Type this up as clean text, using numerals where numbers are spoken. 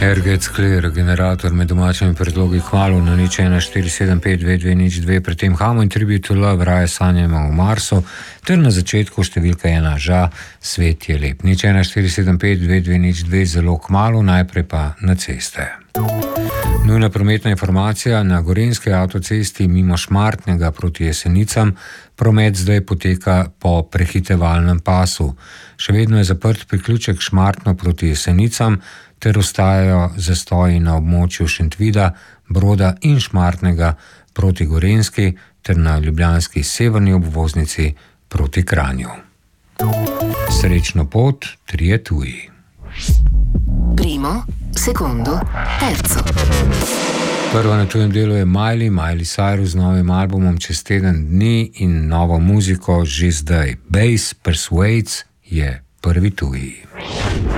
Gets Clear, generator med domačimi predlogi kmalu na 014752202, pri tem Hamo in Tribute to Love, raje sanjamo v Marsu, ter na začetku številka 1, ža, svet je lep. 014752202, zelo kmalu, najprej pa na ceste. Nujna prometna informacija: na Gorenjski avtocesti mimo Šmartnega proti Jesenicam promet zdaj poteka po prehitevalnem pasu. Še vedno je zaprt priključek Šmartno proti Jesenicam, ter ostajajo zastoji na območju Šentvida, Broda in Šmartnega proti Gorenjski ter na ljubljanski severni obvoznici proti Kranju. Srečno pot, trije tuji. Primo, secondo, terzo. Prva na tujem delu je Miley Cyrus z novim albumom čez teden dni in novo muziko že zdaj. Bass Persuades je prvi tuji.